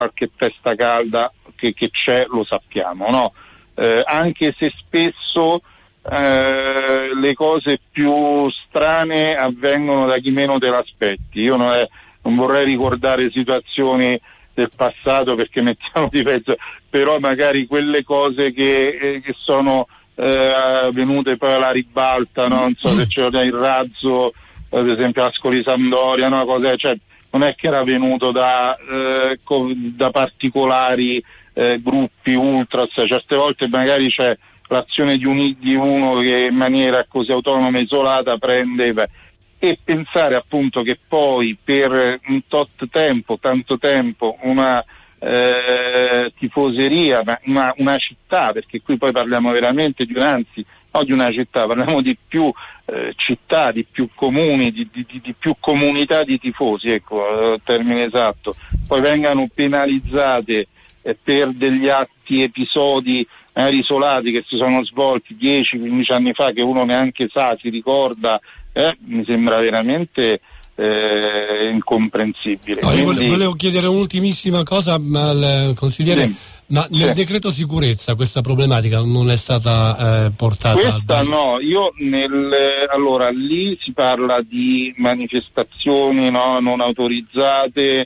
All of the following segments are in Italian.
qualche testa calda che c'è, lo sappiamo, no? Anche se spesso le cose più strane avvengono da chi meno te l'aspetti. Io non vorrei ricordare situazioni del passato perché mettiamo di pezzo, però magari quelle cose che sono venute poi alla ribalta, no? Non so se c'era il razzo, ad esempio Ascoli Sampdoria, no? Cioè, non è che era venuto da particolari gruppi ultras, certe volte magari c'è l'azione di uno che in maniera così autonoma e isolata prende, e pensare appunto che poi per un tanto tempo una tifoseria, una città, perché qui poi parliamo veramente non di una città, parliamo di più città, di più comuni, di più comunità di tifosi, ecco, termine esatto, poi vengano penalizzate per degli episodi isolati che si sono svolti 10-15 anni fa, che uno neanche si ricorda, mi sembra veramente incomprensibile. No, io volevo chiedere un'ultimissima cosa al consigliere. Sì. Ma nel decreto sicurezza questa problematica non è stata portata? Questa no, allora lì si parla di manifestazioni, no, non autorizzate,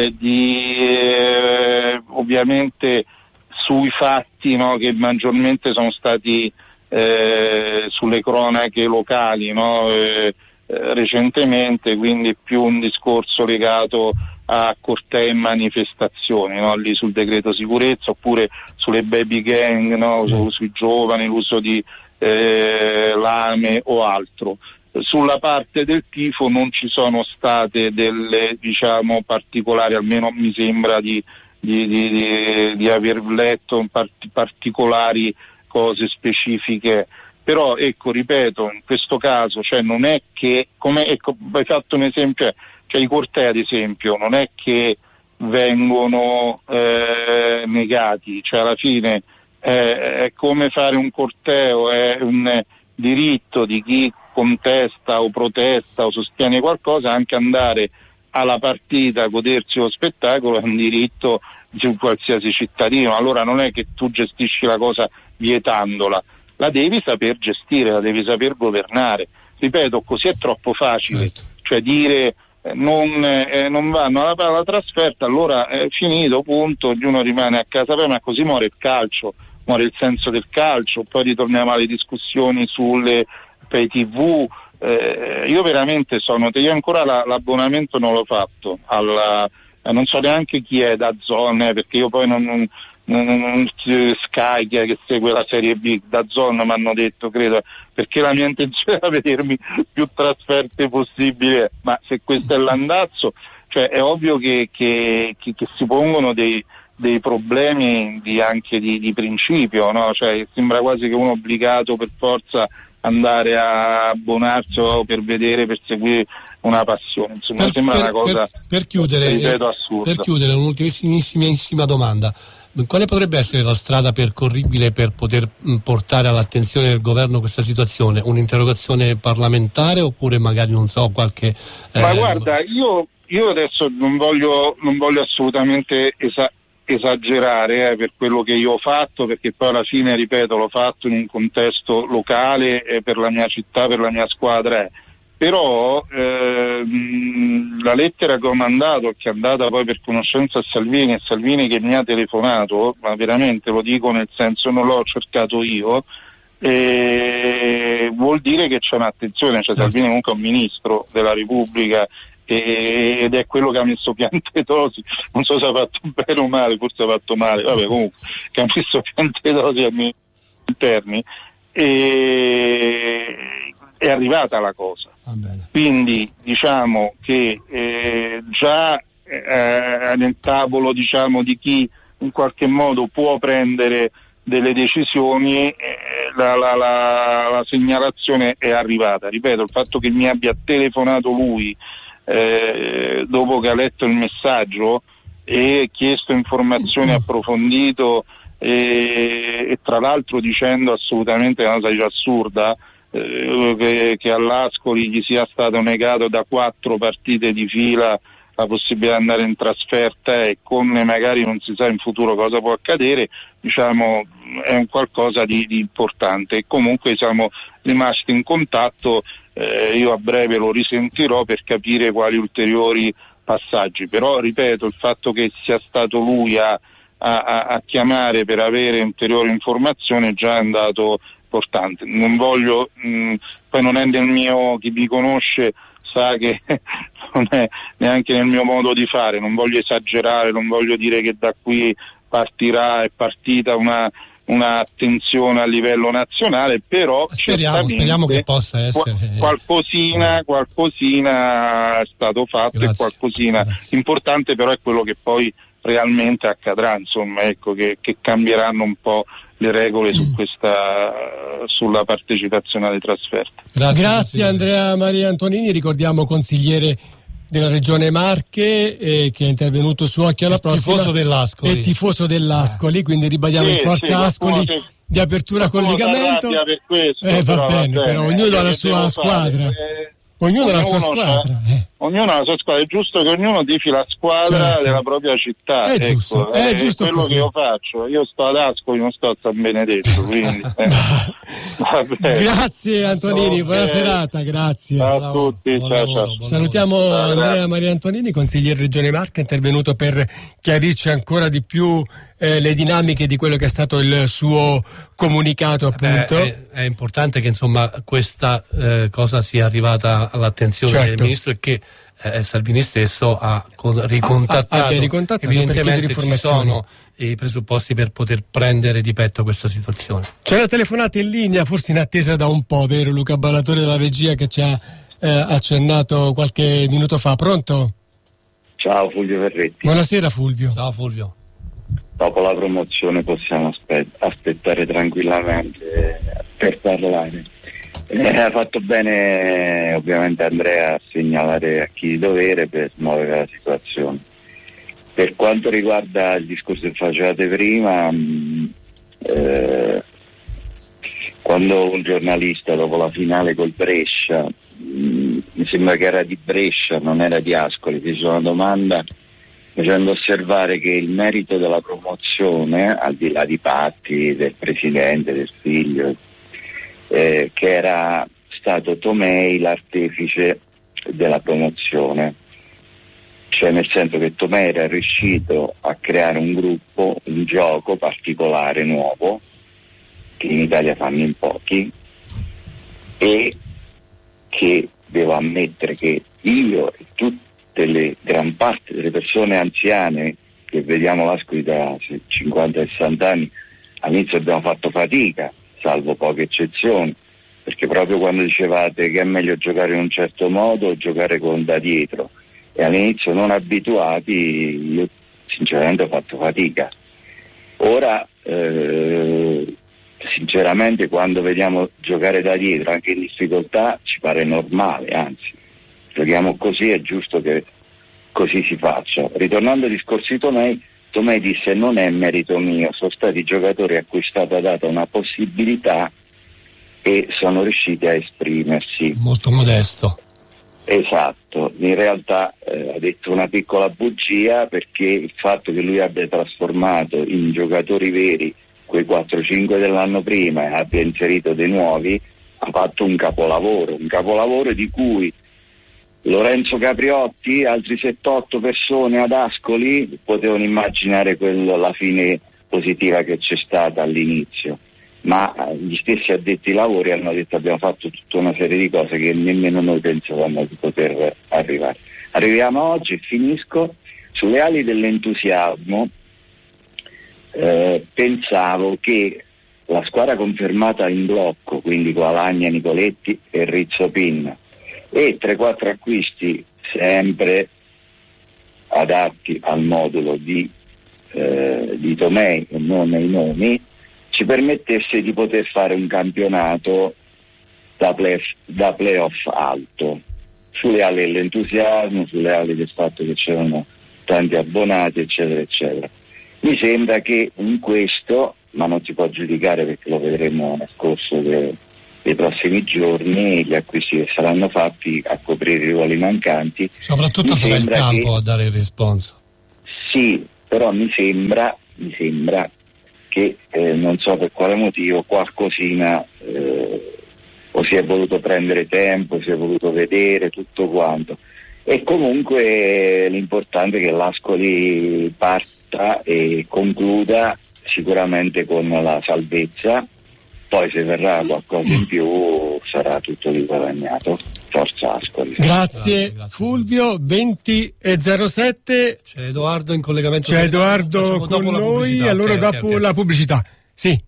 ovviamente sui fatti, no, che maggiormente sono stati sulle cronache locali, no, recentemente, quindi più un discorso legato a cortei e manifestazioni, no? Lì sul decreto sicurezza, oppure sulle baby gang, no? Sui giovani, l'uso di lame o altro. Sulla parte del tifo non ci sono state delle, diciamo, particolari, almeno mi sembra di aver letto particolari cose specifiche. Però ecco, ripeto, in questo caso, cioè non è che, come ecco, hai fatto un esempio, cioè i cortei ad esempio non è che vengono negati, cioè alla fine è come fare un corteo, è un diritto di chi contesta o protesta o sostiene qualcosa, anche andare alla partita, godersi lo spettacolo, è un diritto di un qualsiasi cittadino. Allora non è che tu gestisci la cosa vietandola, la devi saper gestire, la devi saper governare. Ripeto, così è troppo facile, cioè dire non vanno alla trasferta, allora è finito, punto, ognuno rimane a casa, ma così muore il calcio, muore il senso del calcio. Poi ritorniamo alle discussioni sulle pay TV. Io veramente io ancora l'abbonamento non l'ho fatto, non so neanche chi è DAZN, perché io poi non Sky che segue la Serie B, DAZN mi hanno detto, credo, perché la mia intenzione era vedermi più trasferte possibile, ma se questo è l'andazzo, cioè è ovvio che si pongono dei problemi anche di principio, no? Cioè sembra quasi che uno è obbligato per forza andare a abbonarsi o per seguire una passione, insomma sembra una cosa per chiudere, ripeto, assurda. Per chiudere, un'ultimissima domanda: quale potrebbe essere la strada percorribile per poter portare all'attenzione del governo questa situazione? Un'interrogazione parlamentare oppure magari, non so, qualche ma guarda, io adesso non voglio assolutamente esagerare per quello che io ho fatto, perché poi alla fine, ripeto, l'ho fatto in un contesto locale per la mia città, per la mia squadra, però la lettera che ho mandato, che è andata poi per conoscenza a Salvini, e Salvini che mi ha telefonato, ma veramente lo dico nel senso, non l'ho cercato io, vuol dire che c'è un'attenzione, cioè Salvini comunque è un ministro della Repubblica ed è quello che ha messo Piantedosi, non so se ha fatto bene o male, forse ha fatto male, vabbè, comunque che ha messo Piantedosi ai miei interni, e è arrivata la cosa. Quindi diciamo che già nel tavolo, diciamo, di chi in qualche modo può prendere delle decisioni, la segnalazione è arrivata. Ripeto, il fatto che mi abbia telefonato lui dopo che ha letto il messaggio e chiesto informazioni approfondito e tra l'altro dicendo assolutamente una cosa assurda, che all'Ascoli gli sia stato negato da 4 partite di fila la possibilità di andare in trasferta e con magari non si sa in futuro cosa può accadere, diciamo è un qualcosa di importante, e comunque siamo rimasti in contatto, io a breve lo risentirò per capire quali ulteriori passaggi, però ripeto, il fatto che sia stato lui a chiamare per avere ulteriori informazioni già è un dato importante. Non voglio, poi non è nel mio, chi mi conosce sa che non è neanche nel mio modo di fare, non voglio esagerare, non voglio dire che da qui è partita una attenzione a livello nazionale, però speriamo che possa essere qualcosina è stato fatto. Grazie, e qualcosina importante però è quello che poi realmente accadrà, insomma, ecco, che cambieranno un po' le regole sulla partecipazione alle trasferte. Grazie Andrea Maria Antonini, ricordiamo consigliere della Regione Marche, che è intervenuto su Occhio alla Prossima, tifoso dell'Ascoli, quindi ribadiamo in forza Ascoli di apertura collegamento. Per questo, va bene, però ognuno ha la sua squadra. Ognuno ha la sua squadra. Ognuno ha la sua squadra, è giusto che ognuno tifi la squadra della propria città. È giusto, è giusto quello così. che io faccio. Io sto ad Ascoli, non sto a San Benedetto, quindi Grazie Antonini, buona serata, grazie. Ciao a tutti, ciao. Salutiamo Andrea Maria Antonini, consigliere Regione Marche, intervenuto per chiarirci ancora di più le dinamiche di quello che è stato il suo comunicato, appunto. È importante che insomma questa cosa sia arrivata all'attenzione del ministro e che Salvini stesso ha ricontattato. Evidentemente ci sono i presupposti per poter prendere di petto questa situazione. C'è una telefonata in linea, forse in attesa da un po', vero Luca Ballatore della regia, che ci ha accennato qualche minuto fa. Pronto? Ciao, Fulvio Verretti. Buonasera Fulvio. Ciao Fulvio. Dopo la promozione possiamo aspettare tranquillamente per parlare. Ha fatto bene ovviamente Andrea a segnalare a chi di dovere per smuovere la situazione. Per quanto riguarda il discorso che facevate prima, quando un giornalista dopo la finale col Brescia, mi sembra che era di Brescia, non era di Ascoli, fece una domanda facendo osservare che il merito della promozione, al di là di patti del presidente, del figlio, che era stato Tomei l'artefice della promozione, cioè nel senso che Tomei era riuscito a creare un gruppo, un gioco particolare, nuovo, che in Italia fanno in pochi, e che devo ammettere che io e tutte le gran parte delle persone anziane che vediamo l'Ascoli da 50-60 anni all'inizio abbiamo fatto fatica, salvo poche eccezioni, perché proprio quando dicevate che è meglio giocare in un certo modo o giocare da dietro, e all'inizio non abituati, io sinceramente ho fatto fatica. Ora sinceramente quando vediamo giocare da dietro anche in difficoltà ci pare normale, anzi giochiamo così, è giusto che così si faccia. Ritornando al discorso di Tomei disse: non è merito mio, sono stati giocatori a cui è stata data una possibilità e sono riusciti a esprimersi. Molto modesto. Esatto, in realtà ha detto una piccola bugia, perché il fatto che lui abbia trasformato in giocatori veri quei 4-5 dell'anno prima e abbia inserito dei nuovi, ha fatto un capolavoro di cui Lorenzo Capriotti, altri 7-8 persone ad Ascoli potevano immaginare la fine positiva che c'è stata all'inizio, ma gli stessi addetti ai lavori hanno detto: abbiamo fatto tutta una serie di cose che nemmeno noi pensavamo di poter arrivare. Arriviamo oggi, e finisco, sulle ali dell'entusiasmo. Pensavo che la squadra confermata in blocco, quindi con Alagna, Nicoletti e Rizzo Pinna, e 3-4 acquisti sempre adatti al modulo di Tomei e non ai nomi, ci permettesse di poter fare un campionato da playoff alto, sulle ali dell'entusiasmo, sulle ali del fatto che c'erano tanti abbonati, eccetera eccetera. Mi sembra che in questo, ma non si può giudicare perché lo vedremo nel corso nei prossimi giorni gli acquisti che saranno fatti a coprire i ruoli mancanti. Soprattutto sarà il campo a dare il responso. Sì, però mi sembra che non so per quale motivo qualcosina o si è voluto prendere tempo, si è voluto vedere tutto quanto, e comunque l'importante è che l'Ascoli parta e concluda sicuramente con la salvezza. Poi se verrà qualcosa in più sarà tutto riguadagnato. Forza Ascoli. Grazie Fulvio. 20:07. C'è Edoardo in collegamento. C'è Edoardo con noi, allora dopo la pubblicità. Sì.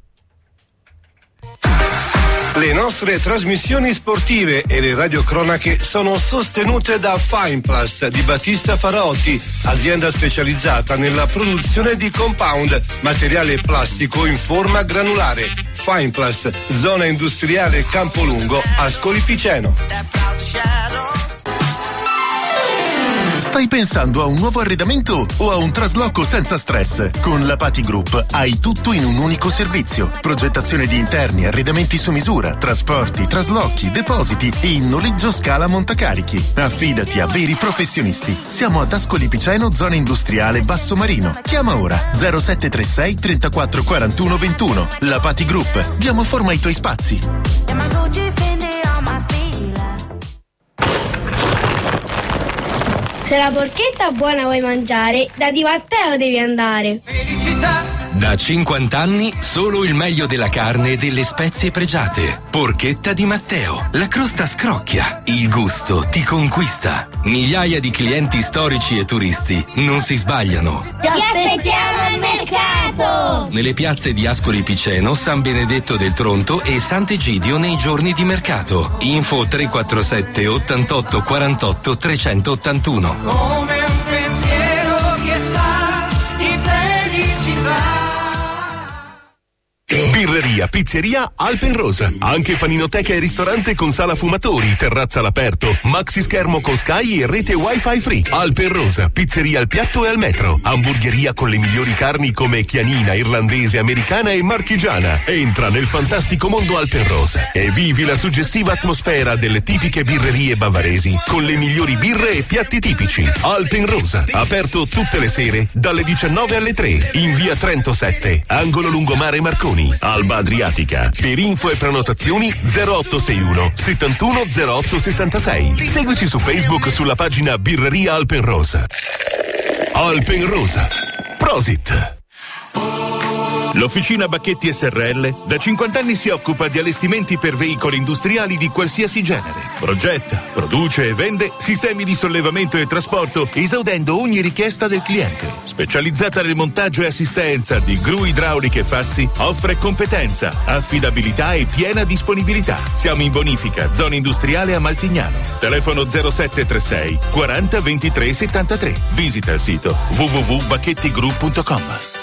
Le nostre trasmissioni sportive e le radiocronache sono sostenute da Fineplast di Battista Faraotti, azienda specializzata nella produzione di compound, materiale plastico in forma granulare. Fineplast, zona industriale Campolungo, Ascoli Piceno. Stai pensando a un nuovo arredamento o a un trasloco senza stress? Con la Pati Group hai tutto in un unico servizio. Progettazione di interni, arredamenti su misura, trasporti, traslochi, depositi e in noleggio scala montacarichi. Affidati a veri professionisti. Siamo ad Ascoli Piceno, zona industriale Basso Marino. Chiama ora 0736 34 41 21. La Pati Group. Diamo forma ai tuoi spazi. Se la porchetta buona vuoi mangiare, da Di Matteo devi andare. Felicità! Da 50 anni solo il meglio della carne e delle spezie pregiate. Porchetta Di Matteo. La crosta scrocchia, il gusto ti conquista. Migliaia di clienti storici e turisti non si sbagliano. Ti aspettiamo al mercato! Nelle piazze di Ascoli Piceno, San Benedetto del Tronto e Sant'Egidio nei giorni di mercato. Info 347 88 48 381. Come un pensiero che sa di felicità. Birreria, pizzeria Alpenrosa. Anche paninoteca e ristorante con sala fumatori, terrazza all'aperto, maxi schermo con Sky e rete wifi free. Alpenrosa, pizzeria al piatto e al metro. Hamburgeria con le migliori carni come chianina, irlandese, americana e marchigiana. Entra nel fantastico mondo Alpenrosa e vivi la suggestiva atmosfera delle tipiche birrerie bavaresi con le migliori birre e piatti tipici. Alpenrosa, aperto tutte le sere dalle 19 alle 3 in via Trento 7, angolo lungomare Marconi. Alba Adriatica. Per info e prenotazioni 0861 71 08 66. Seguici su Facebook sulla pagina Birreria Alpenrosa. Alpenrosa. Prosit. L'Officina Bacchetti SRL da 50 anni si occupa di allestimenti per veicoli industriali di qualsiasi genere. Progetta, produce e vende sistemi di sollevamento e trasporto esaudendo ogni richiesta del cliente. Specializzata nel montaggio e assistenza di gru idrauliche e fassi, offre competenza, affidabilità e piena disponibilità. Siamo in bonifica, zona industriale a Maltignano. Telefono 0736 40 23 73. Visita il sito www.bacchettigroup.com.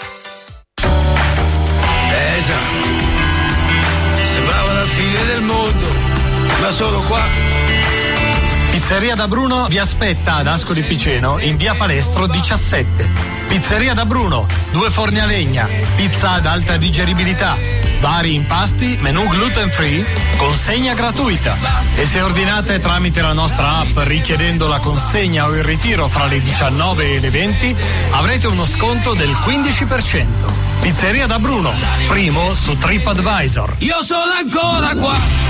Già, sembrava la fine del mondo, ma solo qua. Pizzeria da Bruno vi aspetta ad Ascoli Piceno in via Palestro 17. Pizzeria da Bruno, 2 forni a legna, pizza ad alta digeribilità, vari impasti, menù gluten free, consegna gratuita. E se ordinate tramite la nostra app richiedendo la consegna o il ritiro fra le 19 e le 20, avrete uno sconto del 15%. Pizzeria da Bruno, primo su TripAdvisor. Io sono ancora qua.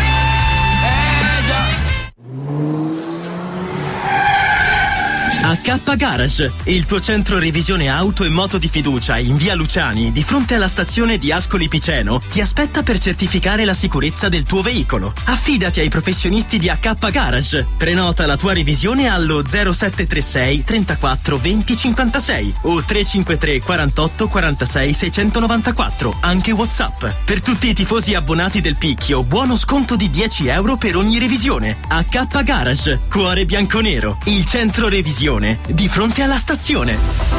AK Garage, il tuo centro revisione auto e moto di fiducia in via Luciani, di fronte alla stazione di Ascoli Piceno, ti aspetta per certificare la sicurezza del tuo veicolo. Affidati ai professionisti di AK Garage. Prenota la tua revisione allo 0736 34 20 56 o 353 48 46 694, anche WhatsApp. Per tutti i tifosi abbonati del Picchio, buono sconto di 10 euro per ogni revisione. AK Garage, cuore bianconero, il centro revisione di fronte alla stazione.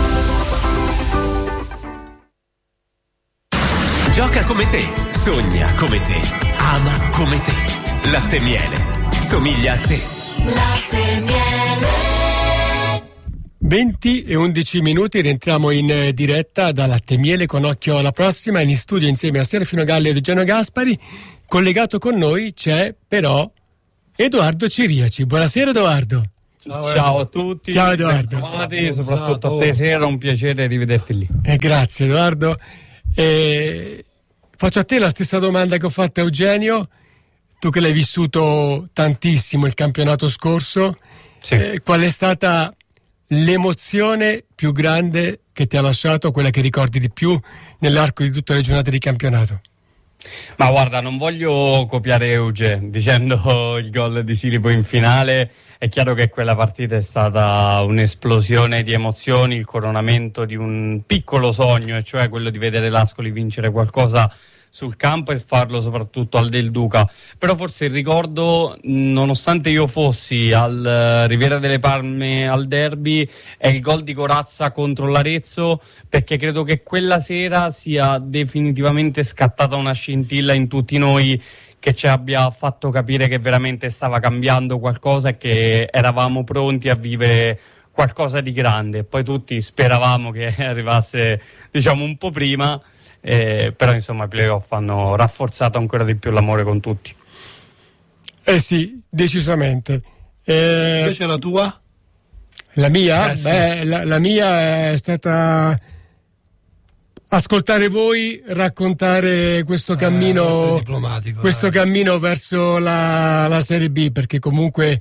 Gioca come te, sogna come te, ama come te. Latte Miele, somiglia a te. Latte Miele. 20 e 11 minuti, rientriamo in diretta da Latte e Miele con Occhio alla Prossima, in studio insieme a Serafino Galli e Eugenio Gaspari. Collegato con noi c'è però Edoardo Ciriaci. Buonasera Edoardo. Ciao a tutti. Ciao Edoardo. Soprattutto a te, era un piacere rivederti lì. Grazie Edoardo. Faccio a te la stessa domanda che ho fatto a Eugenio, tu che l'hai vissuto tantissimo il campionato scorso, sì. Qual è stata l'emozione più grande che ti ha lasciato, quella che ricordi di più nell'arco di tutte le giornate di campionato? Ma guarda, non voglio copiare Euge dicendo il gol di Silipo in finale. È chiaro che quella partita è stata un'esplosione di emozioni, il coronamento di un piccolo sogno, e cioè quello di vedere l'Ascoli vincere qualcosa sul campo e farlo soprattutto al Del Duca. Però forse il ricordo, nonostante io fossi al Riviera delle Palme al derby, è il gol di Corazza contro l'Arezzo, perché credo che quella sera sia definitivamente scattata una scintilla in tutti noi che ci abbia fatto capire che veramente stava cambiando qualcosa e che eravamo pronti a vivere qualcosa di grande. Poi tutti speravamo che arrivasse, diciamo, un po' prima, però insomma i playoff hanno rafforzato ancora di più l'amore con tutti. Sì, decisamente. Invece la tua? La mia? Sì. La mia è stata ascoltare voi raccontare questo cammino diplomatico, questo cammino verso la Serie B, perché comunque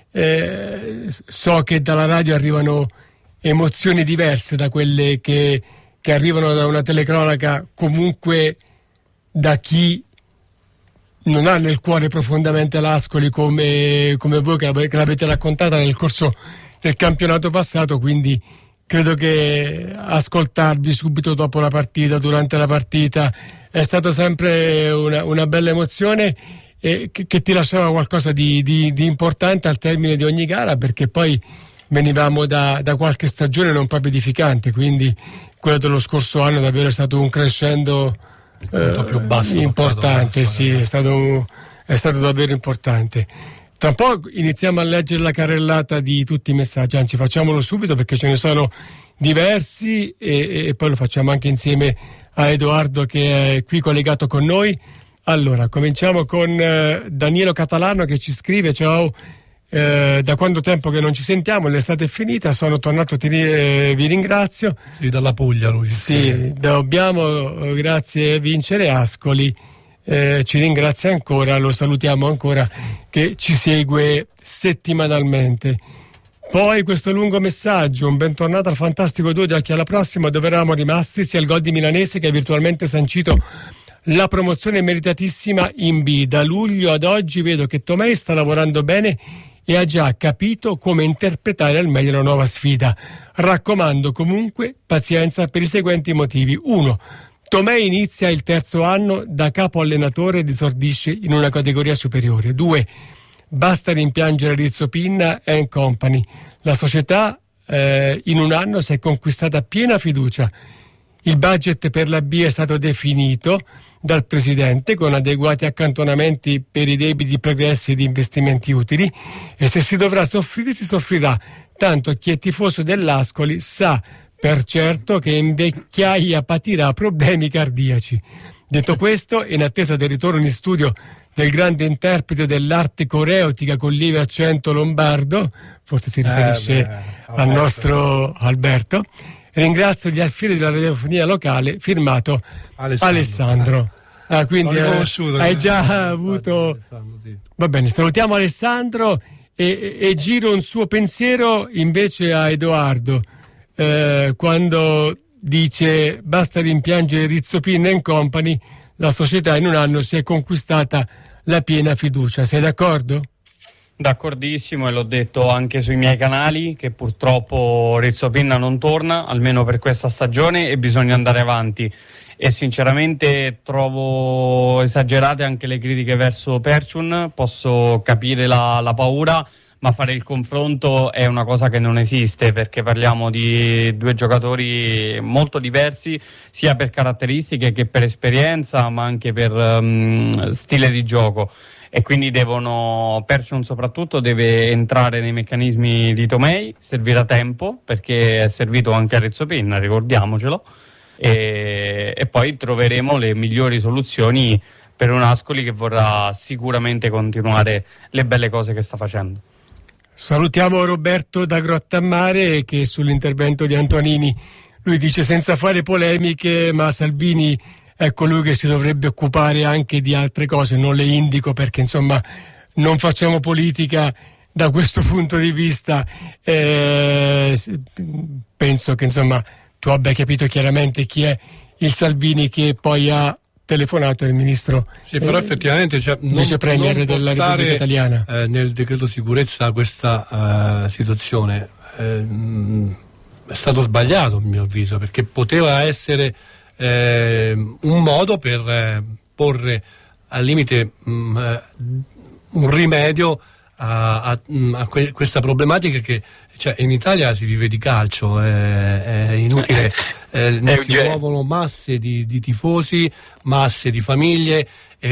so che dalla radio arrivano emozioni diverse da quelle che arrivano da una telecronaca, comunque da chi non ha nel cuore profondamente l'Ascoli come voi che l'avete raccontata nel corso del campionato passato, quindi credo che ascoltarvi subito dopo la partita, durante la partita, è stata sempre una bella emozione che ti lasciava qualcosa di importante al termine di ogni gara, perché poi venivamo da qualche stagione non proprio edificante, quindi quello dello scorso anno davvero è stato un crescendo molto più basso, importante, sì, è stato davvero importante. Tra un po' iniziamo a leggere la carrellata di tutti i messaggi, anzi facciamolo subito perché ce ne sono diversi e poi lo facciamo anche insieme a Edoardo che è qui collegato con noi. Allora, cominciamo con Danielo Catalano che ci scrive: ciao, da quanto tempo che non ci sentiamo, l'estate è finita, sono tornato, vi ringrazio. Sì, dalla Puglia lui. Sì, dobbiamo, grazie, vincere Ascoli. Ci ringrazia ancora, lo salutiamo ancora, che ci segue settimanalmente. Poi questo lungo messaggio: un bentornato al fantastico duo di Occhio alla Prossima, dove eravamo rimasti, sia il gol di Milanese che ha virtualmente sancito la promozione meritatissima in B. Da luglio ad oggi vedo che Tomei sta lavorando bene e ha già capito come interpretare al meglio la nuova sfida. Raccomando comunque pazienza per i seguenti motivi. 1. Tomei inizia il terzo anno da capo allenatore ed esordisce in una categoria superiore. 2. Basta rimpiangere Rizzo Pinna and Company. La società in un anno si è conquistata piena fiducia. Il budget per la B è stato definito dal presidente con adeguati accantonamenti per i debiti pregressi di investimenti utili, e se si dovrà soffrire si soffrirà, tanto chi è tifoso dell'Ascoli sa per certo che in vecchiaia patirà problemi cardiaci. Detto questo, in attesa del ritorno in studio del grande interprete dell'arte coreotica con lieve accento lombardo, forse si riferisce al nostro Alberto, ringrazio gli alfieri della radiofonia locale, firmato Alessandro. Quindi hai già avuto... Sì. Va bene, salutiamo Alessandro e giro un suo pensiero invece a Edoardo. Quando dice basta rimpiangere Rizzo Pinna and Company, la società in un anno si è conquistata la piena fiducia. Sei d'accordo? D'accordissimo, e l'ho detto anche sui miei canali che purtroppo Rizzo Pinna non torna, almeno per questa stagione, e bisogna andare avanti. E sinceramente trovo esagerate anche le critiche verso Perciun, posso capire la paura, ma fare il confronto è una cosa che non esiste, perché parliamo di due giocatori molto diversi sia per caratteristiche che per esperienza, ma anche per stile di gioco. e quindi Persson soprattutto deve entrare nei meccanismi di Tomei, servirà tempo perché è servito anche a Arezzo Penna, ricordiamocelo, e poi troveremo le migliori soluzioni per un Ascoli che vorrà sicuramente continuare le belle cose che sta facendo. Salutiamo Roberto da Grottammare, che sull'intervento di Antonini lui dice senza fare polemiche, ma Salvini è colui che si dovrebbe occupare anche di altre cose, non le indico perché insomma non facciamo politica da questo punto di vista. Penso che insomma tu abbia capito chiaramente chi è il Salvini che poi ha telefonato il ministro, sì, però effettivamente vice premier della Repubblica Italiana. Nel decreto sicurezza questa situazione è stato sbagliato a mio avviso, perché poteva essere un modo per porre al limite un rimedio a questa problematica che in Italia si vive di calcio, è inutile, si muovono masse di tifosi, masse di famiglie,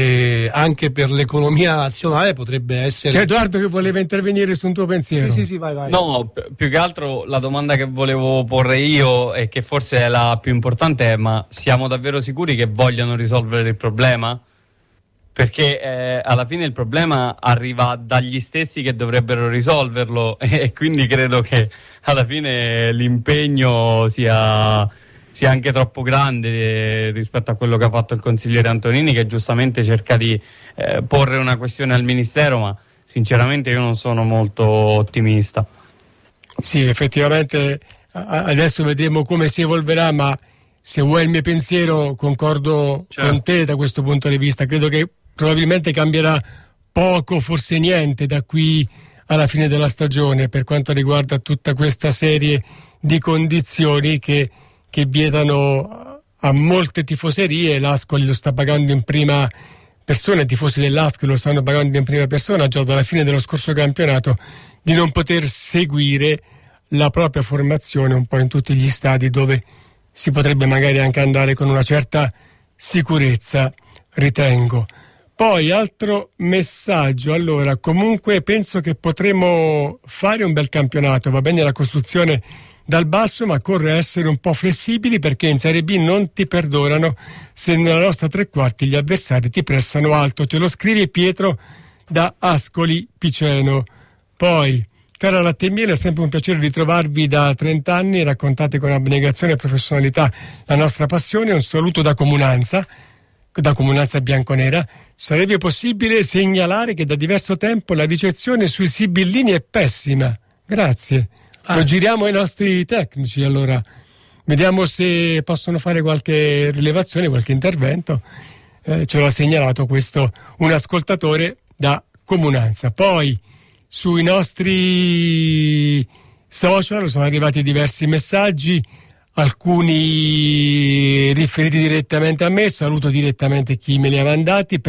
anche per l'economia nazionale potrebbe essere... C'è Edoardo che voleva intervenire su un tuo pensiero. Sì, vai. No, più che altro la domanda che volevo porre io e che forse è la più importante è: ma siamo davvero sicuri che vogliano risolvere il problema? Perché alla fine il problema arriva dagli stessi che dovrebbero risolverlo e quindi credo che alla fine l'impegno sia anche troppo grande rispetto a quello che ha fatto il consigliere Antonini, che giustamente cerca di porre una questione al Ministero, ma sinceramente io non sono molto ottimista. Sì, effettivamente adesso vedremo come si evolverà, ma se vuoi il mio pensiero concordo con te da questo punto di vista. Credo che probabilmente cambierà poco, forse niente, da qui alla fine della stagione per quanto riguarda tutta questa serie di condizioni che vietano a molte tifoserie. L'Ascoli lo sta pagando in prima persona, i tifosi dell'Ascoli lo stanno pagando in prima persona già dalla fine dello scorso campionato, di non poter seguire la propria formazione un po' in tutti gli stadi dove si potrebbe magari anche andare con una certa sicurezza, ritengo. Poi altro messaggio, allora comunque penso che potremo fare un bel campionato, va bene la costruzione dal basso, ma occorre essere un po' flessibili perché in Serie B non ti perdonano se nella nostra tre quarti gli avversari ti pressano alto. Ce lo scrive Pietro da Ascoli Piceno. Poi, cara Latte e Miele, è sempre un piacere ritrovarvi da 30 anni, raccontate con abnegazione e professionalità la nostra passione. Un saluto da Comunanza bianconera. Sarebbe possibile segnalare che da diverso tempo la ricezione sui sibillini è pessima. Grazie. Lo giriamo ai nostri tecnici, allora vediamo se possono fare qualche rilevazione, qualche intervento. Ce l'ha segnalato questo un ascoltatore da Comunanza. Poi sui nostri social sono arrivati diversi messaggi, alcuni riferiti direttamente a me. Saluto direttamente chi me li ha mandati.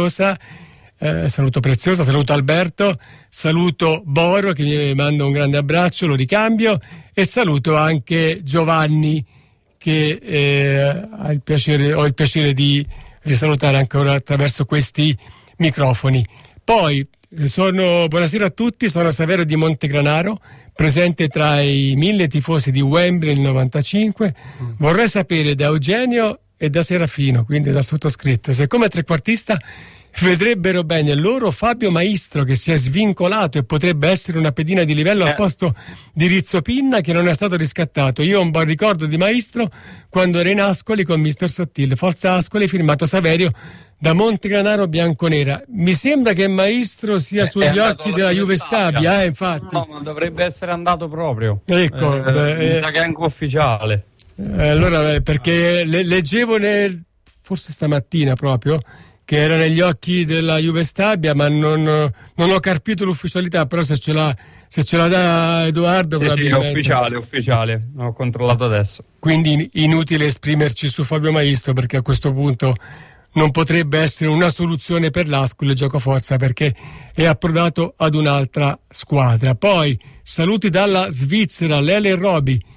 Saluto Alberto, saluto Boro che mi manda un grande abbraccio, lo ricambio, e saluto anche Giovanni che ho il piacere di risalutare ancora attraverso questi microfoni. Poi buonasera a tutti, sono Saverio di Montegranaro, presente tra i 1000 tifosi di Wembley nel 95. Vorrei sapere da Eugenio e da Serafino, quindi dal sottoscritto, se come trequartista vedrebbero bene loro Fabio Maistro, che si è svincolato e potrebbe essere una pedina di livello al posto di Rizzo Pinna, che non è stato riscattato. Io ho un buon ricordo di Maistro quando era in Ascoli con Mister Sottile. Forza Ascoli, firmato Saverio da Montegranaro bianconera. Mi sembra che Maistro sia sugli occhi della Juve Stabia, infatti. No, ma dovrebbe essere andato proprio. Ecco, mi sa che è anche ufficiale. Allora, perché leggevo forse stamattina proprio che era negli occhi della Juve Stabia, ma non ho carpito l'ufficialità, però se ce l'ha da Edoardo probabilmente. Sì, è ufficiale, ho controllato adesso. Quindi inutile esprimerci su Fabio Maistro, perché a questo punto non potrebbe essere una soluzione per l'Ascoli il giocoforza, perché è approdato ad un'altra squadra. Poi saluti dalla Svizzera, Lele e Roby.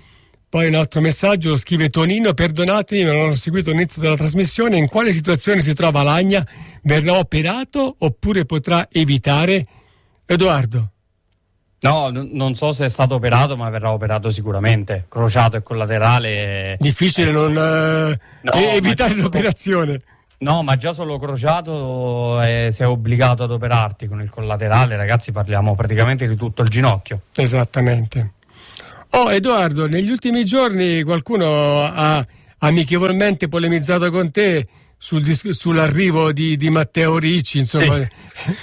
Poi un altro messaggio, lo scrive Tonino: perdonatemi, ma non ho seguito l'inizio della trasmissione. In quale situazione si trova Lagna? Verrà operato oppure potrà evitare? Edoardo? No, non so se è stato operato, ma verrà operato sicuramente. Crociato e collaterale. Difficile non evitare l'operazione. No, ma già solo crociato sei obbligato ad operarti. Con il collaterale, ragazzi, parliamo praticamente di tutto il ginocchio. Esattamente. Oh, Edoardo, negli ultimi giorni qualcuno ha amichevolmente polemizzato con te sull'arrivo di Matteo Ricci, insomma. Sì.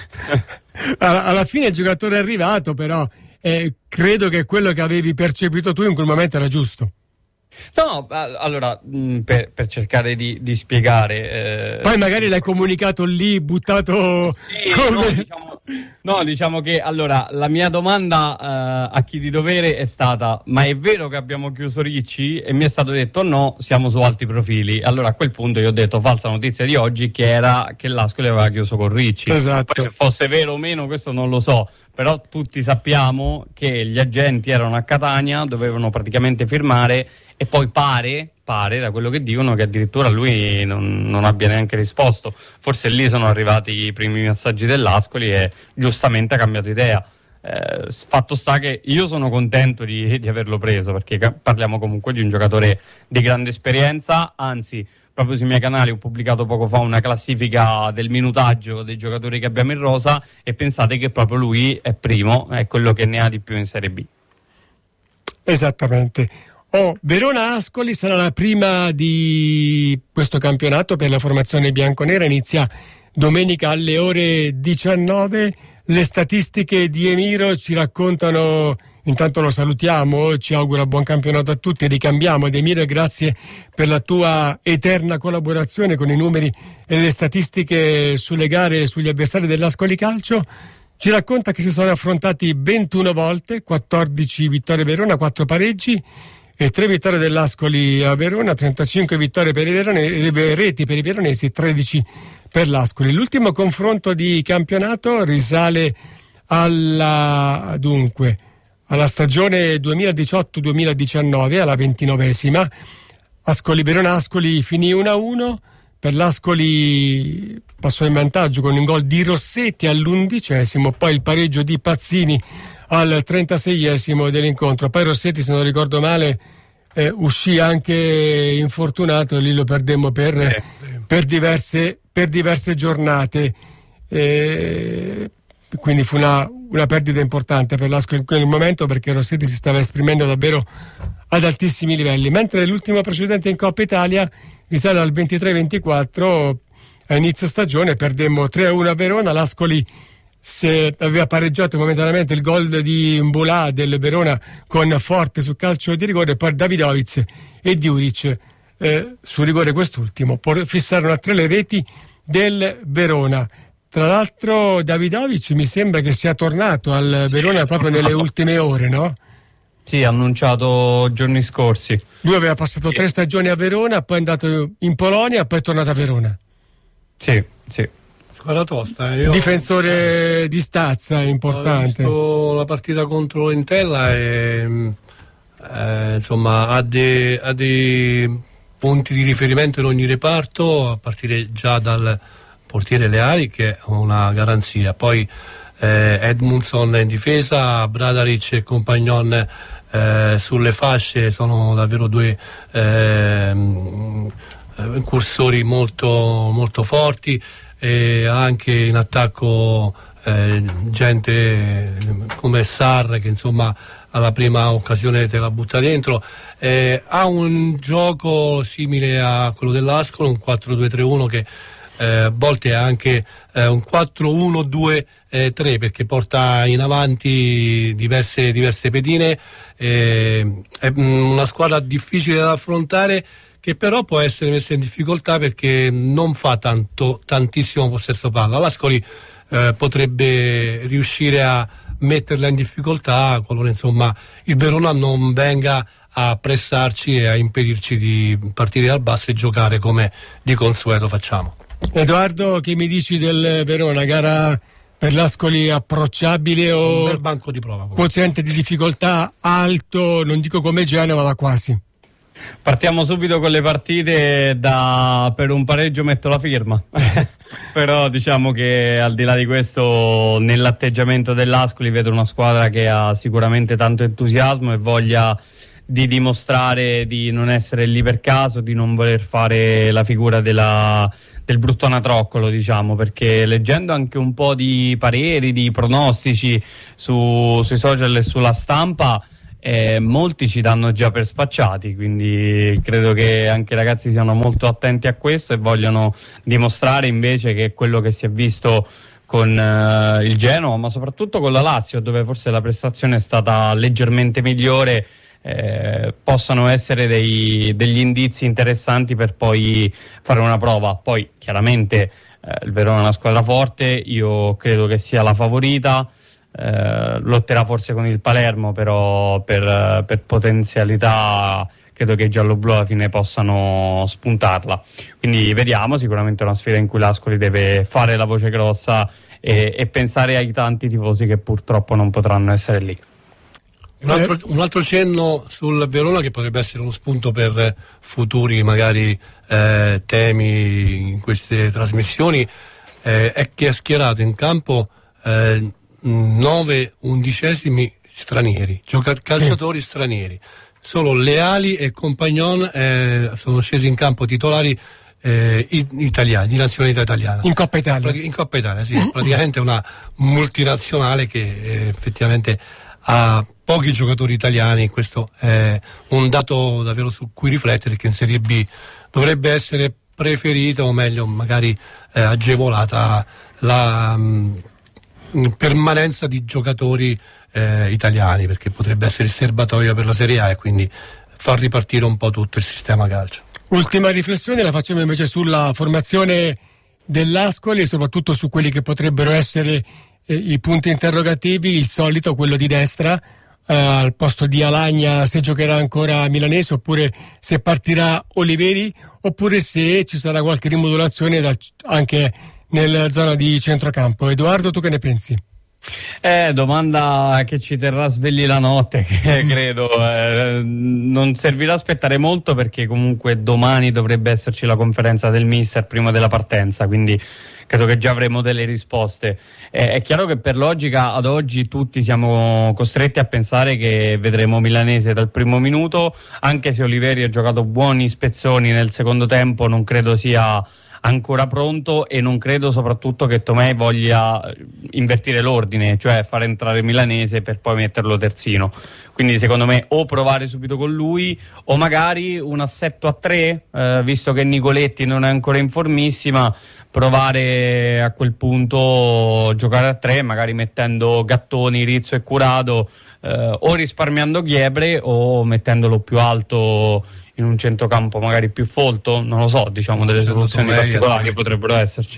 Alla fine il giocatore è arrivato, però credo che quello che avevi percepito tu in quel momento era giusto. No, allora, per cercare di spiegare... Poi magari l'hai comunicato lì, buttato... Sì, come... diciamo che, allora, la mia domanda a chi di dovere è stata: ma è vero che abbiamo chiuso Ricci? E mi è stato detto no, siamo su alti profili. Allora a quel punto io ho detto falsa notizia di oggi, che era che l'Ascoli aveva chiuso con Ricci. Esatto. Poi se fosse vero o meno questo non lo so, però tutti sappiamo che gli agenti erano a Catania, dovevano praticamente firmare, e poi pare da quello che dicono che addirittura lui non abbia neanche risposto. Forse lì sono arrivati i primi messaggi dell'Ascoli e giustamente ha cambiato idea. Fatto sta che io sono contento di averlo preso, perché parliamo comunque di un giocatore di grande esperienza. Anzi, proprio sui miei canali ho pubblicato poco fa una classifica del minutaggio dei giocatori che abbiamo in rosa, e pensate che proprio lui è primo, è quello che ne ha di più in Serie B. Esattamente. Verona-Ascoli sarà la prima di questo campionato per la formazione bianconera, inizia domenica alle ore 19. Le statistiche di Emiro ci raccontano, intanto lo salutiamo, ci augura buon campionato a tutti, ricambiamo ad Emiro, e grazie per la tua eterna collaborazione con i numeri e le statistiche sulle gare e sugli avversari dell'Ascoli Calcio. Ci racconta che si sono affrontati 21 volte, 14 vittorie Verona, 4 pareggi e 3 vittorie dell'Ascoli a Verona, 35 vittorie per i veronesi, reti per i veronesi, 13 per l'Ascoli. L'ultimo confronto di campionato risale alla stagione 2018-2019, alla 29esima. Ascoli-Verona-Ascoli finì 1-1, per l'Ascoli passò in vantaggio con un gol di Rossetti all'11esimo, poi il pareggio di Pazzini al 36esimo dell'incontro. Poi Rossetti, se non ricordo male, uscì anche infortunato, lì lo perdemmo per diverse giornate, quindi fu una perdita importante per l'Ascoli in quel momento, perché Rossetti si stava esprimendo davvero ad altissimi livelli, mentre l'ultimo precedente in Coppa Italia risale al 23-24. A inizio stagione perdemmo 3-1 a Verona. L'Ascoli aveva pareggiato momentaneamente il gol di Mbulà del Verona con Forte su calcio di rigore, poi Davidovic e Diuric su rigore quest'ultimo fissarono a 3 le reti del Verona. Tra l'altro Davidovic mi sembra che sia tornato al Verona proprio nelle ultime ore, no? Sì, annunciato giorni scorsi. Lui aveva passato 3 stagioni a Verona, poi è andato in Polonia, poi è tornato a Verona. Sì. Squadra tosta. Difensore di stazza, importante. Ho visto la partita contro Entella e insomma ha dei punti di riferimento in ogni reparto, a partire già dal portiere Leali, che è una garanzia. Poi Edmundson in difesa, Bradaric e Compagnon sulle fasce sono davvero 2 cursori molto, molto forti, e anche in attacco gente come Sarr, che insomma alla prima occasione te la butta dentro. Ha un gioco simile a quello dell'Ascoli, un 4-2-3-1 che a volte è anche un 4-1-2-3, perché porta in avanti diverse pedine. È una squadra difficile da affrontare, che però può essere messa in difficoltà perché non fa tantissimo possesso palla. L'Ascoli potrebbe riuscire a metterla in difficoltà qualora insomma il Verona non venga a pressarci e a impedirci di partire dal basso e giocare come di consueto facciamo. Edoardo, che mi dici del Verona? Gara per l'Ascoli approcciabile o un bel banco di prova, quoziente di difficoltà alto, non dico come Genova ma quasi? Partiamo subito con le partite, per un pareggio metto la firma. Però diciamo che al di là di questo, nell'atteggiamento dell'Ascoli vedo una squadra che ha sicuramente tanto entusiasmo e voglia di dimostrare di non essere lì per caso, di non voler fare la figura del brutto anatroccolo, diciamo, perché leggendo anche un po' di pareri, di pronostici sui social e sulla stampa, molti ci danno già per spacciati, quindi credo che anche i ragazzi siano molto attenti a questo e vogliono dimostrare invece che quello che si è visto con il Genoa, ma soprattutto con la Lazio, dove forse la prestazione è stata leggermente migliore, possano essere degli indizi interessanti per poi fare una prova. Poi chiaramente il Verona è una squadra forte, io credo che sia la favorita, lotterà forse con il Palermo, però per potenzialità credo che i gialloblu alla fine possano spuntarla, quindi vediamo. Sicuramente è una sfida in cui l'Ascoli deve fare la voce grossa e pensare ai tanti tifosi che purtroppo non potranno essere lì. Un altro cenno sul Verona che potrebbe essere uno spunto per futuri magari temi in queste trasmissioni, è che ha schierato in campo 9 undicesimi stranieri, calciatori stranieri. Solo Leali e Compagnon sono scesi in campo titolari italiani, di nazionalità italiana. In Coppa Italia. In Coppa Italia, sì. Praticamente una multinazionale che effettivamente ha pochi giocatori italiani. Questo è un dato davvero su cui riflettere, che in Serie B dovrebbe essere preferita, o meglio magari agevolata la permanenza di giocatori italiani, perché potrebbe essere il serbatoio per la Serie A e quindi far ripartire un po' tutto il sistema calcio. Ultima riflessione la facciamo invece sulla formazione dell'Ascoli e soprattutto su quelli che potrebbero essere i punti interrogativi. Il solito, quello di destra, al posto di Alagna, se giocherà ancora Milanese oppure se partirà Oliveri, oppure se ci sarà qualche rimodulazione anche nella zona di centrocampo. Edoardo, tu che ne pensi? Domanda che ci terrà svegli la notte, che credo non servirà aspettare molto, perché comunque domani dovrebbe esserci la conferenza del mister prima della partenza, quindi credo che già avremo delle risposte. È chiaro che per logica ad oggi tutti siamo costretti a pensare che vedremo Milanese dal primo minuto, anche se Oliveri ha giocato buoni spezzoni nel secondo tempo, non credo sia ancora pronto, e non credo soprattutto che Tomei voglia invertire l'ordine, cioè far entrare Milanese per poi metterlo terzino. Quindi secondo me o provare subito con lui, o magari un assetto a 3, visto che Nicoletti non è ancora in formissima, provare a quel punto giocare a 3, magari mettendo Gattoni, Rizzo e Curado, o risparmiando Ghiebre o mettendolo più alto in un centrocampo magari più folto, non lo so, diciamo delle soluzioni particolari potrebbero esserci.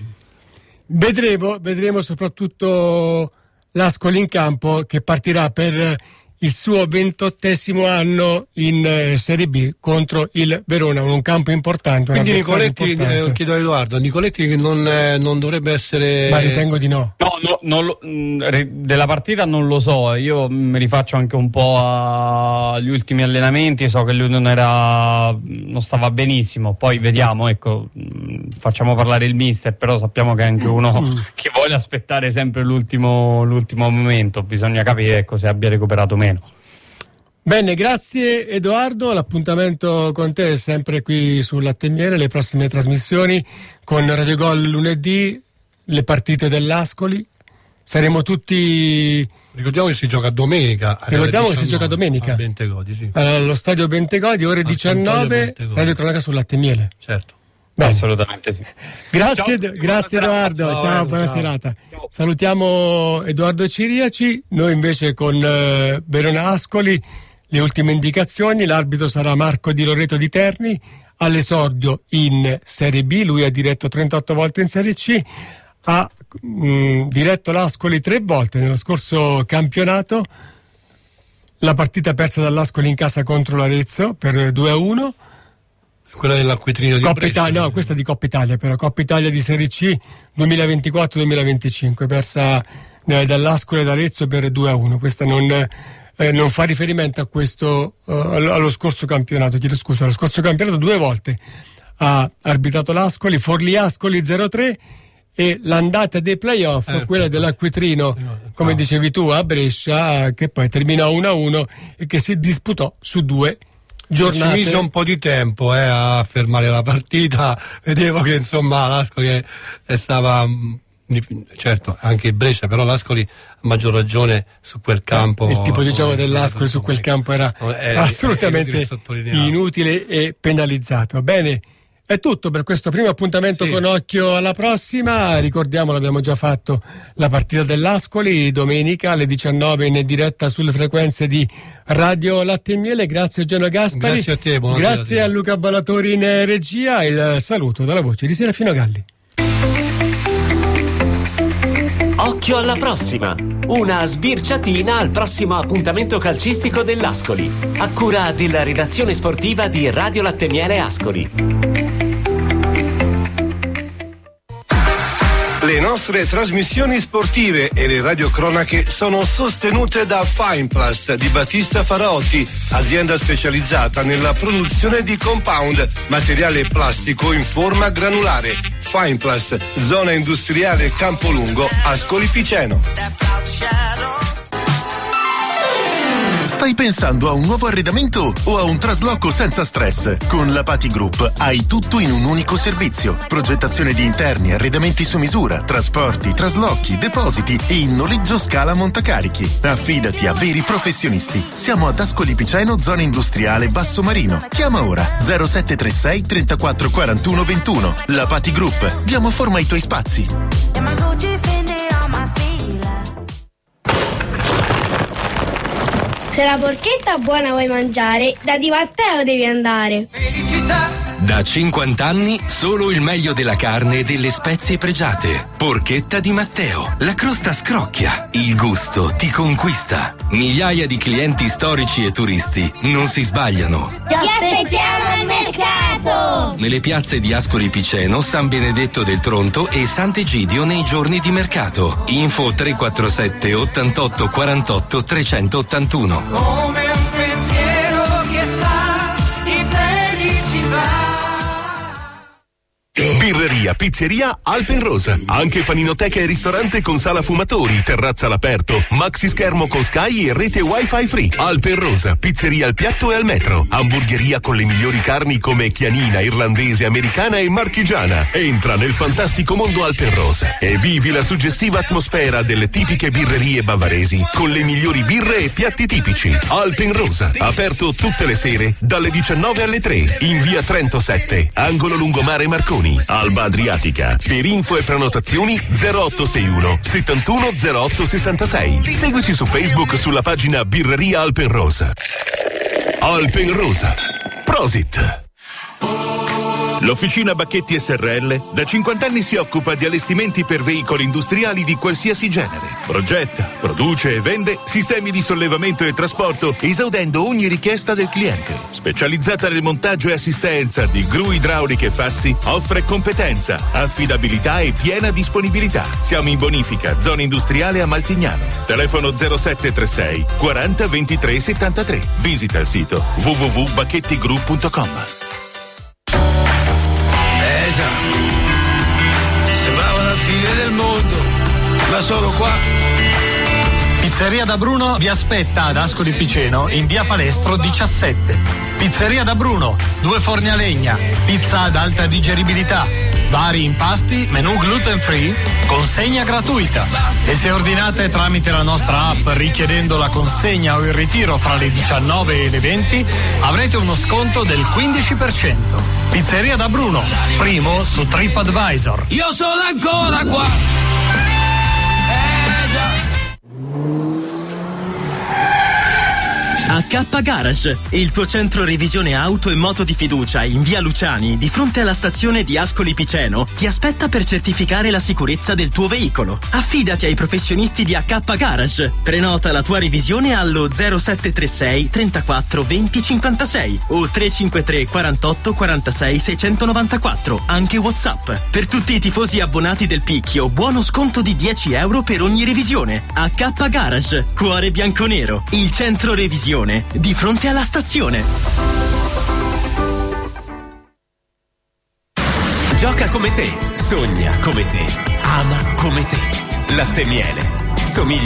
Vedremo soprattutto l'Ascoli in campo, che partirà per il suo 28° anno in Serie B contro il Verona, un campo importante. Quindi Nicoletti, chiedo a Edoardo, Nicoletti non dovrebbe essere... Ma ritengo di no. No, della partita non lo so, io mi rifaccio anche un po' agli ultimi allenamenti, so che lui non stava benissimo, poi vediamo, ecco, facciamo parlare il mister, però sappiamo che è anche uno che vuole aspettare sempre l'ultimo momento, bisogna capire, ecco, se abbia recuperato meno. Bene, grazie Edoardo, l'appuntamento con te è sempre qui sul Latte e Miele, le prossime trasmissioni con Radio Gol lunedì, le partite dell'Ascoli, saremo tutti... Ricordiamo che si gioca domenica. Ricordiamo che si gioca domenica. Bentegodi, sì. Allo stadio Bentegodi, ore 19, Radio Cronaca sul Latte e Miele. Certo. Bene. Assolutamente sì. Grazie Edoardo, ciao, buona serata. Ciao. Salutiamo Edoardo Ciriaci, noi invece con Verona Ascoli, le ultime indicazioni, l'arbitro sarà Marco Di Loreto di Terni, all'esordio in Serie B, lui ha diretto 38 volte in Serie C, ha diretto l'Ascoli 3 volte nello scorso campionato, la partita persa dall'Ascoli in casa contro l'Arezzo per 2-1. Quella dell'Acquitrino di Coppa Brescia. Italia, no, questa è di Coppa Italia, però Coppa Italia di Serie C 2024-2025, persa dall'Ascoli d'Arezzo per 2-1. Questa non fa riferimento a questo allo scorso campionato, chiedo scusa, allo scorso campionato 2 volte ha arbitrato l'Ascoli, Forlì-Ascoli 0-3 e l'andata dei playoff, quella dell'Acquitrino, come dicevi tu, a Brescia, che poi terminò 1-1 e che si disputò su 2 giornate. Ci mise un po' di tempo a fermare la partita, vedevo che insomma l'Ascoli stava, certo anche il Brescia, però l'Ascoli a maggior ragione su quel campo. Il tipo di gioco dell'Ascoli su quel campo era assolutamente inutile e penalizzato. Bene, è tutto per questo primo appuntamento con Occhio alla prossima. Ricordiamo, l'abbiamo già fatto, la partita dell'Ascoli domenica alle 19 in diretta sulle frequenze di Radio Latte e Miele. Grazie a Eugenio Gaspari. Grazie a te, buonasera. Grazie a Luca Ballatori in regia. Il saluto dalla voce di Serafino Galli. Occhio alla prossima, una sbirciatina al prossimo appuntamento calcistico dell'Ascoli, a cura della redazione sportiva di Radio Latte e Miele Ascoli. Le nostre trasmissioni sportive e le radiocronache sono sostenute da Fineplast di Battista Faraotti, azienda specializzata nella produzione di compound, materiale plastico in forma granulare. Fineplast, zona industriale Campolungo, Ascoli Piceno. Stai pensando a un nuovo arredamento o a un trasloco senza stress? Con la Pati Group hai tutto in un unico servizio. Progettazione di interni, arredamenti su misura, trasporti, traslochi, depositi e in noleggio scala montacarichi. Affidati a veri professionisti. Siamo ad Ascoli Piceno, zona industriale Basso Marino. Chiama ora 0736 34 41 21. La Pati Group. Diamo forma ai tuoi spazi. Se la porchetta buona vuoi mangiare, da Di Matteo devi andare. Felicità! Da 50 anni solo il meglio della carne e delle spezie pregiate. Porchetta Di Matteo. La crosta scrocchia, il gusto ti conquista. Migliaia di clienti storici e turisti non si sbagliano. Ti aspettiamo al mercato! Nelle piazze di Ascoli Piceno, San Benedetto del Tronto e Sant'Egidio nei giorni di mercato. Info 347 88 48 381. Come un pensiero che sa di felicità. Birreria, pizzeria Alpenrosa. Anche paninoteca e ristorante con sala fumatori, terrazza all'aperto, maxi schermo con Sky e rete wifi free. Alpenrosa, pizzeria al piatto e al metro. Hamburgeria con le migliori carni come chianina, irlandese, americana e marchigiana. Entra nel fantastico mondo Alpenrosa e vivi la suggestiva atmosfera delle tipiche birrerie bavaresi con le migliori birre e piatti tipici. Alpenrosa, aperto tutte le sere dalle 19 alle 3 in via Trento 7, angolo lungomare Marconi. Alba Adriatica. Per info e prenotazioni 0861 71 08 66. Seguici su Facebook sulla pagina Birreria Alpenrosa. Alpenrosa. Prosit. L'Officina Bacchetti SRL da 50 anni si occupa di allestimenti per veicoli industriali di qualsiasi genere. Progetta, produce e vende sistemi di sollevamento e trasporto, esaudendo ogni richiesta del cliente. Specializzata nel montaggio e assistenza di gru idrauliche e fassi, offre competenza, affidabilità e piena disponibilità. Siamo in bonifica, zona industriale a Maltignano. Telefono 0736 40 23 73. Visita il sito www.bacchettigru.com. Già, sembrava la fine del mondo, ma solo qua. Pizzeria da Bruno vi aspetta ad Ascoli Piceno in via Palestro 17. Pizzeria da Bruno, 2 forni a legna, pizza ad alta digeribilità, vari impasti, menù gluten free, consegna gratuita. E se ordinate tramite la nostra app richiedendo la consegna o il ritiro fra le 19 e le 20, avrete uno sconto del 15%. Pizzeria da Bruno, primo su TripAdvisor. Io sono ancora qua. AK Garage, il tuo centro revisione auto e moto di fiducia in via Luciani, di fronte alla stazione di Ascoli Piceno, ti aspetta per certificare la sicurezza del tuo veicolo. Affidati ai professionisti di AK Garage. Prenota la tua revisione allo 0736 34 20 56 o 353 48 46 694, anche WhatsApp. Per tutti i tifosi abbonati del Picchio, buono sconto di 10 euro per ogni revisione. AK Garage, cuore bianconero, il centro revisione di fronte alla stazione. Gioca come te, sogna come te, ama come te. Latte Miele. Somiglia